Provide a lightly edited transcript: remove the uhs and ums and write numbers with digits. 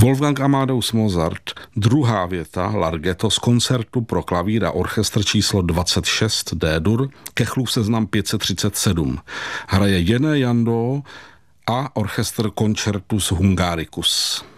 Wolfgang Amadeus Mozart, druhá věta Larghetto z koncertu pro klavír a orchestr číslo 26 D-dur, Kechlův seznam 537. Hraje Jene Jandó a orchestr Concertus Hungaricus.